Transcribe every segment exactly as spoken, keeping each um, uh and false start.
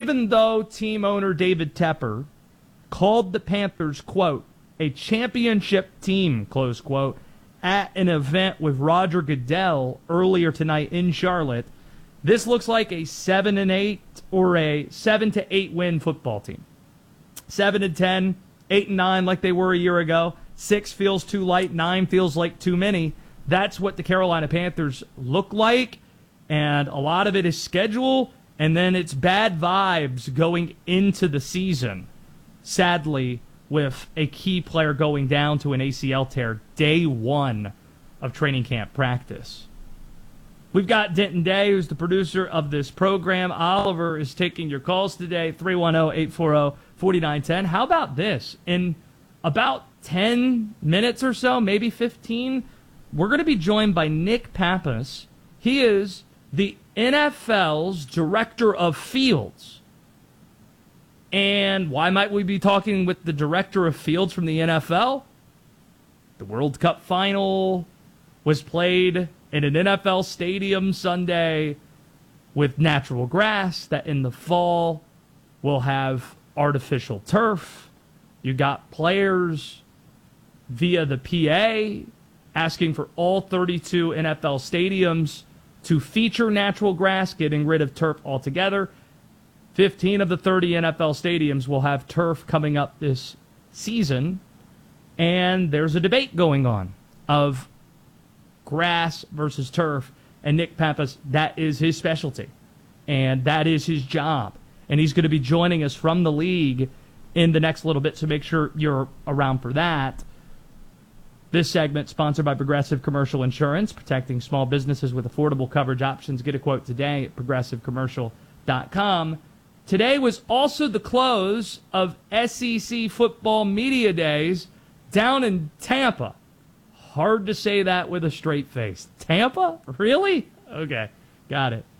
even though team owner David Tepper called the Panthers, quote, a championship team, close quote, at an event with Roger Goodell earlier tonight in Charlotte, this looks like a seven and eight or a seven to eight win football team. Seven and ten, eight and nine like they were a year ago. Six feels too light, nine feels like too many. That's what the Carolina Panthers look like, and a lot of it is schedule, and then it's bad vibes going into the season. Sadly, with a key player going down to an A C L tear day one of training camp practice. We've got Denton Day, who's the producer of this program. Oliver is taking your calls today, three one zero, eight four zero, four nine one zero. How about this? In about ten minutes or so, maybe fifteen, we're going to be joined by Nick Pappas. He is the N F L's Director of Fields. And why might we be talking with the Director of Fields from the N F L? The World Cup final was played in an N F L stadium Sunday with natural grass that in the fall will have artificial turf. You got players via the P A asking for all thirty-two N F L stadiums to feature natural grass, getting rid of turf altogether. fifteen of the thirty N F L stadiums will have turf coming up this season, and there's a debate going on of grass versus turf, and Nick Pappas, that is his specialty, and that is his job, and he's going to be joining us from the league in the next little bit, so make sure you're around for that. This segment sponsored by Progressive Commercial Insurance, protecting small businesses with affordable coverage options. Get a quote today at progressive commercial dot com. Today was also the close of S E C football media days down in Tampa. Hard to say that with a straight face. Tampa? Really? Okay, got it.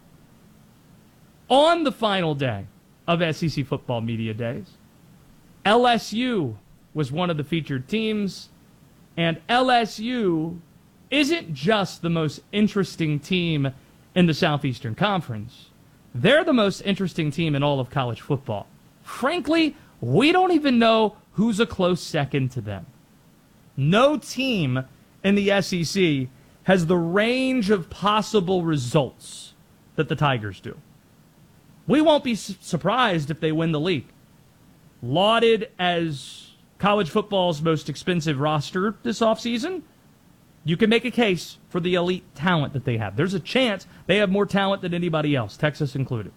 On the final day of S E C football media days, L S U was one of the featured teams, and L S U isn't just the most interesting team in the Southeastern Conference. They're the most interesting team in all of college football. Frankly, we don't even know who's a close second to them. No team in the S E C has the range of possible results that the Tigers do. We won't be su- surprised if they win the league. Lauded as college football's most expensive roster this offseason, you can make a case for the elite talent that they have. There's a chance they have more talent than anybody else, Texas included.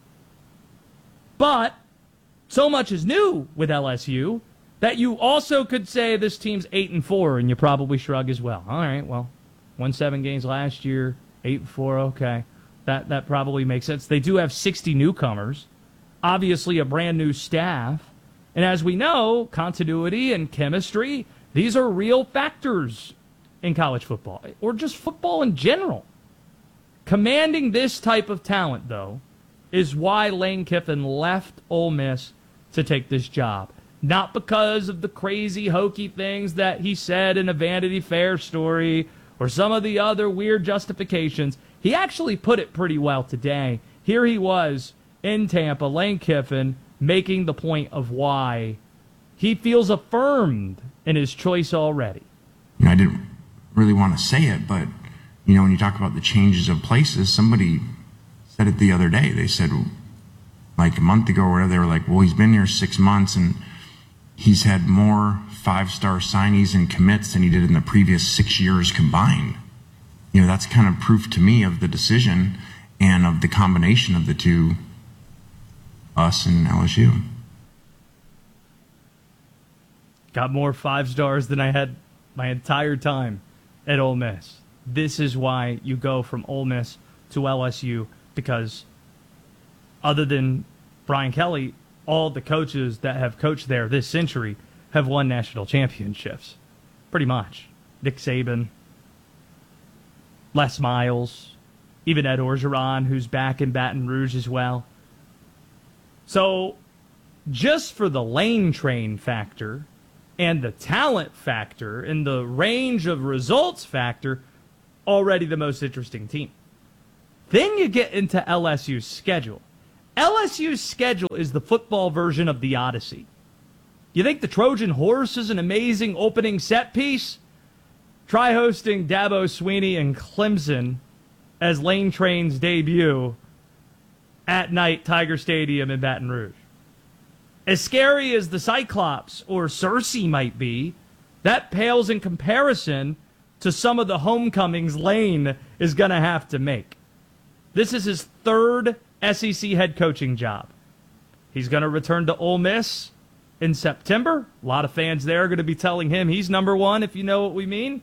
But so much is new with L S U that you also could say this team's eight and four, and you probably shrug as well. All right, well, won seven games last year, eight and four. Okay, that that probably makes sense. They do have sixty newcomers, obviously a brand new staff, and as we know, continuity and chemistry, these are real factors in college football, or just football in general. Commanding this type of talent, though, is why Lane Kiffin left Ole Miss to take this job. Not because of the crazy, hokey things that he said in a Vanity Fair story or some of the other weird justifications. He actually put it pretty well today. Here he was in Tampa, Lane Kiffin, making the point of why he feels affirmed in his choice already. You know, I didn't really want to say it, but, you know, when you talk about the changes of places, somebody said it the other day. They said, like a month ago or whatever, they were like, well, he's been here six months and he's had more five-star signees and commits than he did in the previous six years combined. You know, that's kind of proof to me of the decision and of the combination of the two, us and L S U. Got more five stars than I had my entire time at Ole Miss. This is why you go from Ole Miss to L S U, because other than Brian Kelly, all the coaches that have coached there this century have won national championships. Pretty much. Nick Saban, Les Miles, even Ed Orgeron, who's back in Baton Rouge as well. So, just for the lane train factor and the talent factor and the range of results factor, already the most interesting team. Then you get into L S U's schedule. L S U's schedule is the football version of the Odyssey. You think the Trojan Horse is an amazing opening set piece? Try hosting Dabo Swinney and Clemson as Lane Train's debut at night, Tiger Stadium in Baton Rouge. As scary as the Cyclops or Circe might be, that pales in comparison to some of the homecomings Lane is going to have to make. This is his third S E C head coaching job. He's going to return to Ole Miss in September. A lot of fans there are going to be telling him he's number one, if you know what we mean.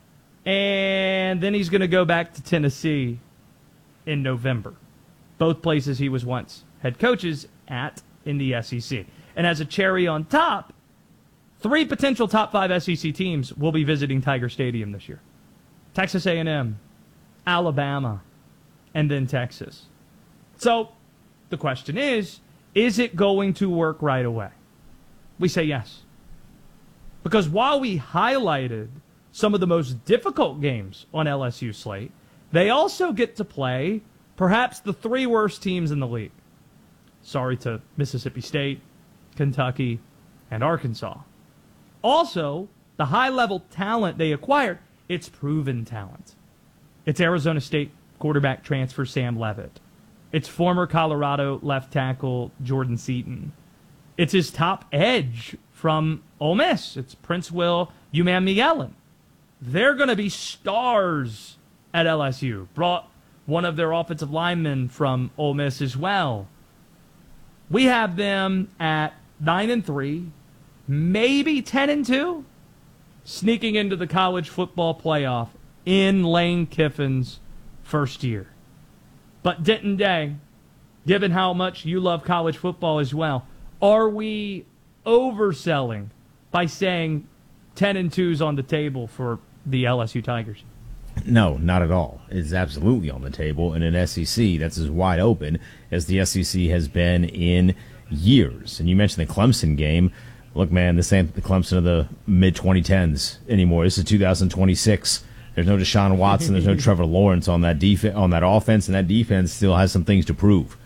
And then he's going to go back to Tennessee in November. Both places he was once head coaches at in the S E C. And as a cherry on top, three potential top five S E C teams will be visiting Tiger Stadium this year. Texas A and M, Alabama, and then Texas. So the question is, is it going to work right away? We say yes. Because while we highlighted some of the most difficult games on L S U's slate, they also get to play perhaps the three worst teams in the league. Sorry to Mississippi State, Kentucky, and Arkansas. Also, the high-level talent they acquired, it's proven talent. It's Arizona State quarterback transfer Sam Leavitt. It's former Colorado left tackle Jordan Seaton. It's his top edge from Ole Miss. It's Prince Will Umanmielen. They're going to be stars at L S U. Brought one of their offensive linemen from Ole Miss as well. We have them at nine and three, maybe ten and two, sneaking into the college football playoff in Lane Kiffin's first year. But Denton Day, given how much you love college football as well, are we overselling by saying ten and two's on the table for the L S U Tigers? No, not at all. It's absolutely on the table in an S E C that's as wide open as the S E C has been in years. And you mentioned the Clemson game. Look, man, this ain't the Clemson of the mid twenty tens anymore. This is two thousand twenty-six. There's no Deshaun Watson. There's no Trevor Lawrence on that def- on that offense, and that defense still has some things to prove.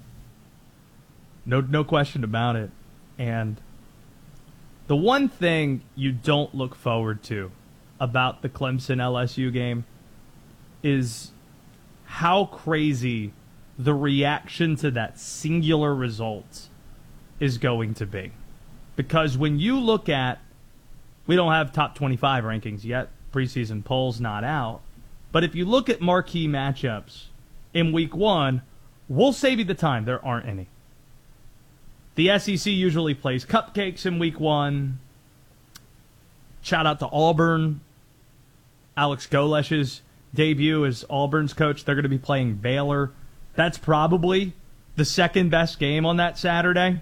No, no question about it. And the one thing you don't look forward to about the Clemson L S U game is how crazy the reaction to that singular result is going to be. Because when you look at, we don't have top twenty-five rankings yet, preseason polls not out, but if you look at marquee matchups in week one, we'll save you the time. There aren't any. The S E C usually plays cupcakes in week one. Shout out to Auburn. Alex Golesh's debut as Auburn's coach. They're going to be playing Baylor. That's probably the second best game on that Saturday.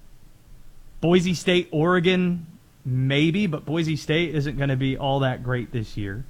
Boise State, Oregon, maybe, but Boise State isn't going to be all that great this year.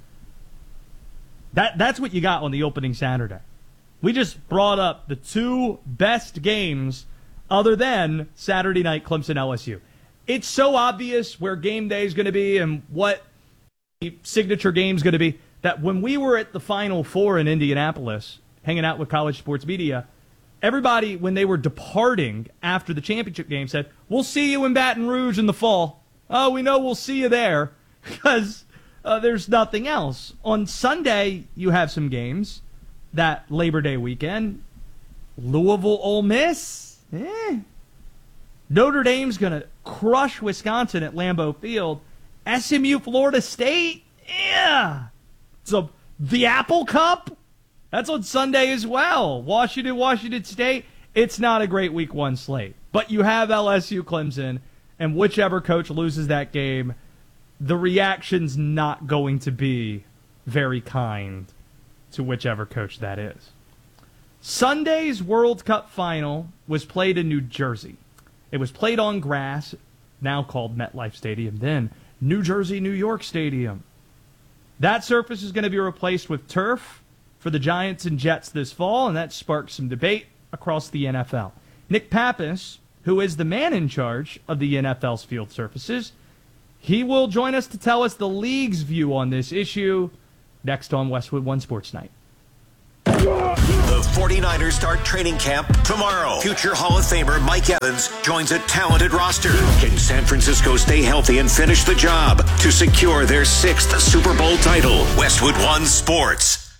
That That's what you got on the opening Saturday. We just brought up the two best games other than Saturday night Clemson L S U. It's so obvious where game day is going to be and what the signature game is going to be that when we were at the Final Four in Indianapolis, hanging out with College Sports Media, everybody, when they were departing after the championship game, said, "We'll see you in Baton Rouge in the fall." Oh, we know we'll see you there because uh, there's nothing else. On Sunday, you have some games. That Labor Day weekend, Louisville, Ole Miss, eh. Notre Dame's going to crush Wisconsin at Lambeau Field. S M U, Florida State, yeah. So the Apple Cup, that's on Sunday as well. Washington, Washington State. It's not a great week one slate. But you have L S U, Clemson, and whichever coach loses that game, the reaction's not going to be very kind to whichever coach that is. Sunday's World Cup final was played in New Jersey. It was played on grass, now called MetLife Stadium, then New Jersey, New York Stadium. That surface is going to be replaced with turf for the Giants and Jets this fall, and that sparked some debate across the N F L. Nick Pappas, who is the man in charge of the N F L's field surfaces, he will join us to tell us the league's view on this issue next on Westwood One Sports Night. The The forty-niners start training camp tomorrow. Future Hall of Famer Mike Evans joins a talented roster. Can San Francisco stay healthy and finish the job to secure their sixth Super Bowl title? Westwood One Sports.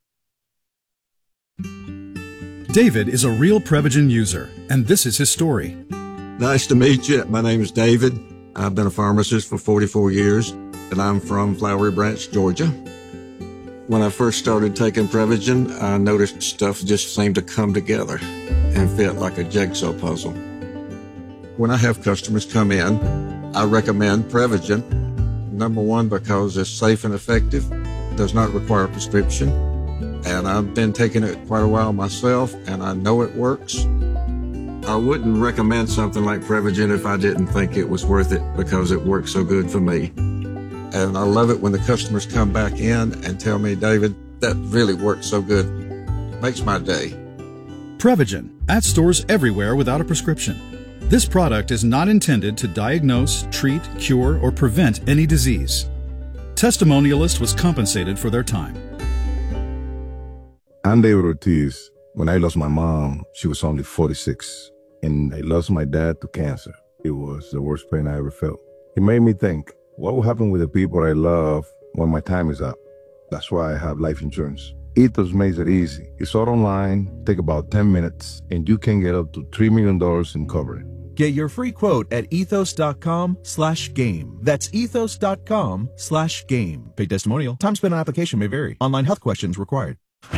David is a real Prevagen user, and this is his story. Nice to meet you. My name is David. I've been a pharmacist for forty-four years, and I'm from Flowery Branch, Georgia. When I first started taking Prevagen, I noticed stuff just seemed to come together and fit like a jigsaw puzzle. When I have customers come in, I recommend Prevagen. Number one, because it's safe and effective, does not require a prescription, and I've been taking it quite a while myself, and I know it works. I wouldn't recommend something like Prevagen if I didn't think it was worth it because it works so good for me. And I love it when the customers come back in and tell me, David, that really works so good. Makes my day. Prevagen, at stores everywhere without a prescription. This product is not intended to diagnose, treat, cure, or prevent any disease. Testimonialist was compensated for their time. I'm David Ortiz. When I lost my mom, she was only forty-six, and I lost my dad to cancer. It was the worst pain I ever felt. It made me think, what will happen with the people I love when my time is up? That's why I have life insurance. Ethos makes it easy. It's all online, take about ten minutes, and you can get up to three million dollars in coverage. Get your free quote at ethos.com slash game. That's ethos.com slash game. Paid testimonial. Time spent on application may vary. Online health questions required.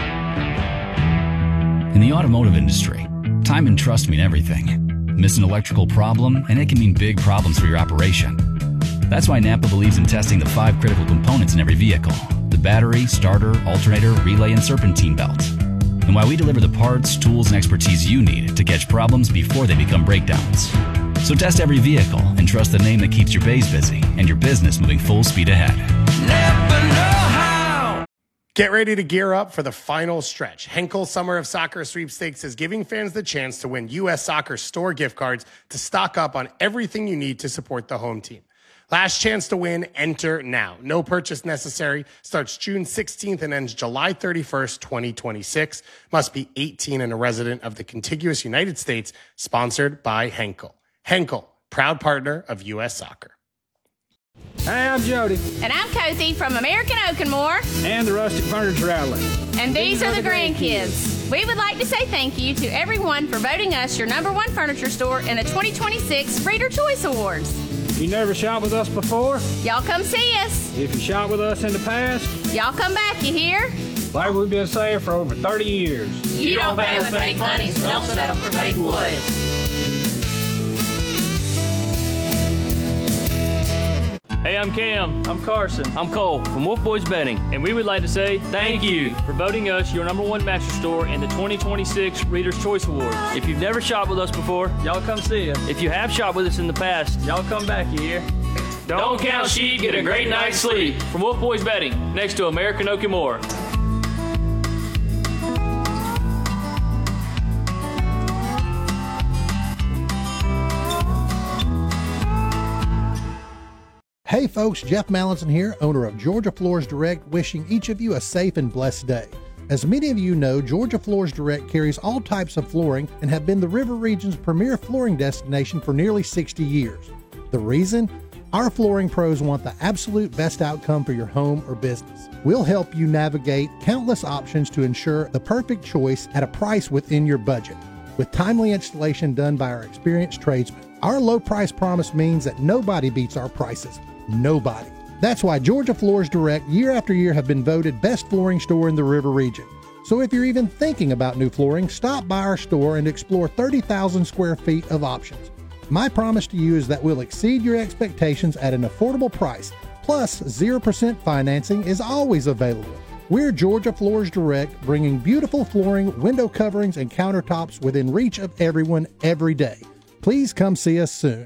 In the automotive industry, time and trust mean everything. Miss an electrical problem, and it can mean big problems for your operation. That's why Napa believes in testing the five critical components in every vehicle: the battery, starter, alternator, relay, and serpentine belt. And why we deliver the parts, tools, and expertise you need to catch problems before they become breakdowns. So test every vehicle and trust the name that keeps your bays busy and your business moving full speed ahead. Napa know-how. Get ready to gear up for the final stretch. Henkel Summer of Soccer Sweepstakes is giving fans the chance to win U S Soccer store gift cards to stock up on everything you need to support the home team. Last chance to win, enter now. No purchase necessary. Starts June sixteenth and ends July thirty-first, twenty twenty-six. Must be eighteen and a resident of the contiguous United States. Sponsored by Henkel. Henkel, proud partner of U S Soccer. Hey, I'm Jody. And I'm Cozy from American Oak and More. And the Rustic Furniture Outlet. And these, these are, are the, the grandkids. grandkids. We would like to say thank you to everyone for voting us your number one furniture store in the twenty twenty-six Reader Choice Awards. You never shot with us before? Y'all come see us. If you shot with us in the past? Y'all come back, you hear? Like we've been saying for over thirty years. You, you don't pay with fake money, so don't settle for fake wood. Hey, I'm Cam. I'm Carson. I'm Cole from Wolf Boys Betting. And we would like to say thank you for voting us your number one mattress store in the twenty twenty-six Reader's Choice Awards. If you've never shopped with us before, y'all come see us. If you have shopped with us in the past, y'all come back here. Don't, Don't count sheep, get a great night's sleep. From Wolf Boys Betting, next to American Oak and More. Hey folks, Jeff Mallinson here, owner of Georgia Floors Direct, wishing each of you a safe and blessed day. As many of you know, Georgia Floors Direct carries all types of flooring and have been the River Region's premier flooring destination for nearly sixty years. The reason? Our flooring pros want the absolute best outcome for your home or business. We'll help you navigate countless options to ensure the perfect choice at a price within your budget. With timely installation done by our experienced tradesmen, our low price promise means that nobody beats our prices. Nobody. That's why Georgia Floors Direct year after year have been voted best flooring store in the River Region. So if you're even thinking about new flooring, stop by our store and explore thirty thousand square feet of options. My promise to you is that we'll exceed your expectations at an affordable price, plus zero percent financing is always available. We're Georgia Floors Direct, bringing beautiful flooring, window coverings, and countertops within reach of everyone every day. Please come see us soon.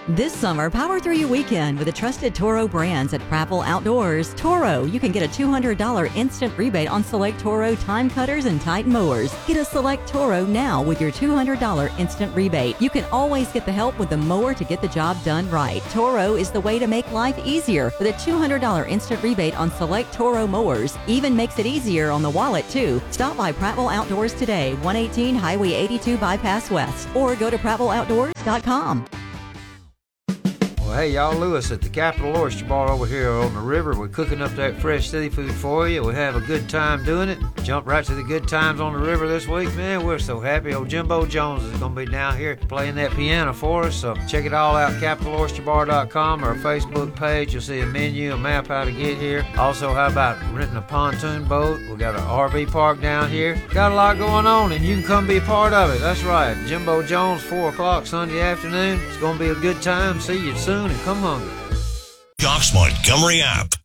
This summer, power through your weekend with the trusted Toro brands at Prattville Outdoors. Toro, you can get a two hundred dollars instant rebate on select Toro time cutters and Titan mowers. Get a select Toro now with your two hundred dollars instant rebate. You can always get the help with the mower to get the job done right. Toro is the way to make life easier with a two hundred dollars instant rebate on select Toro mowers. Even makes it easier on the wallet, too. Stop by Prattville Outdoors today, one eighteen Highway eighty-two Bypass West, or go to prattville outdoors dot com. Well, hey, y'all, Lewis at the Capital Oyster Bar over here on the river. We're cooking up that fresh seafood for you. We have a good time doing it. Jump right to the good times on the river this week, man. We're so happy. Old Jimbo Jones is going to be down here playing that piano for us. So check it all out, capital oyster bar dot com, or our Facebook page. You'll see a menu, a map how to get here. Also, how about renting a pontoon boat? We got an R V park down here. Got a lot going on, and you can come be a part of it. That's right. Jimbo Jones, four o'clock Sunday afternoon. It's going to be a good time. See you soon, and come hungry. Cox Montgomery app.